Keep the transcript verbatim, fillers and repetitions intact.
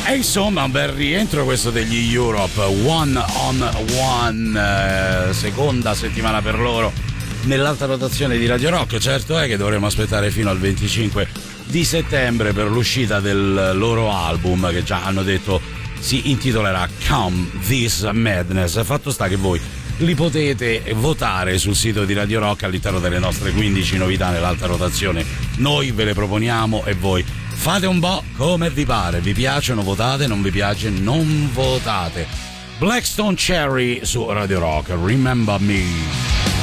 E insomma, un bel rientro questo degli Europe, One on One, eh, seconda settimana per loro nell'alta rotazione di Radio Rock. Certo è che dovremo aspettare fino al venticinque di settembre per l'uscita del loro album, che già hanno detto si intitolerà Come This Madness. Fatto sta che voi li potete votare sul sito di Radio Rock all'interno delle nostre quindici novità nell'alta rotazione. Noi ve le proponiamo e voi fate un po' come vi pare. Vi piacciono, votate; non vi piace, non votate. Blackstone Cherry su Radio Rock, Remember Me.